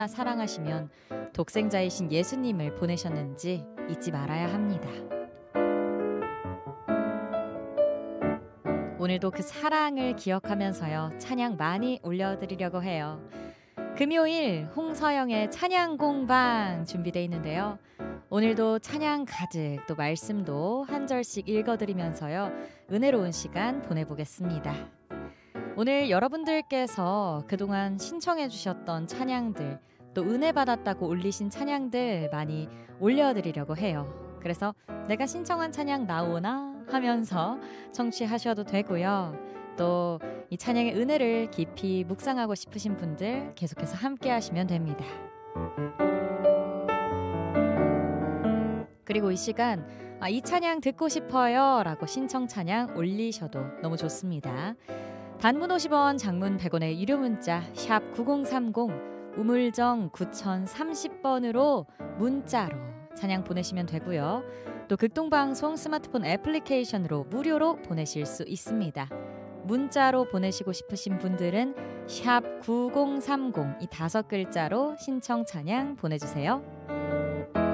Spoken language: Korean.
사랑하시면 독생자이신 예수님을 보내셨는지 잊지 말아야 합니다. 오늘도 그 사랑을 기억하면서요, 찬양 많이 올려드리려고 해요. 금요일 홍서영의 찬양 공방 준비되어 있는데요. 오늘도 찬양 가득, 또 말씀도 한 절씩 읽어드리면서요, 은혜로운 시간 보내보겠습니다. 오늘 여러분들께서 그동안 신청해 주셨던 찬양들, 또 은혜 받았다고 올리신 찬양들 많이 올려드리려고 해요. 그래서 내가 신청한 찬양 나오나 하면서 청취하셔도 되고요. 또 이 찬양의 은혜를 깊이 묵상하고 싶으신 분들 계속해서 함께 하시면 됩니다. 그리고 이 시간 이 찬양 듣고 싶어요 라고 신청 찬양 올리셔도 너무 좋습니다. 단문 50원, 장문 100원의 유료 문자 샵 9030, 우물정 9030번으로 문자로 찬양 보내시면 되고요. 또 극동방송 스마트폰 애플리케이션으로 무료로 보내실 수 있습니다. 문자로 보내시고 싶으신 분들은 샵 9030, 이 5글자로 신청 찬양 보내주세요.